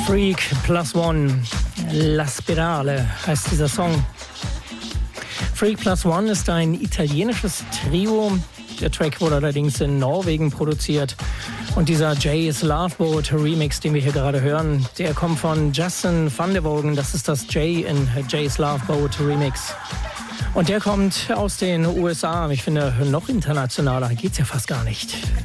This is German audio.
Freak Plus One, La Spirale heißt dieser Song. Freak Plus One ist ein italienisches Trio. Der Track wurde allerdings in Norwegen produziert. Und dieser Jay's Love Boat Remix, den wir hier gerade hören, der kommt von Justin van der Vogen. Das ist das Jay in Jay's Love Boat Remix. Und der kommt aus den USA. Ich finde, noch internationaler geht's ja fast gar nicht.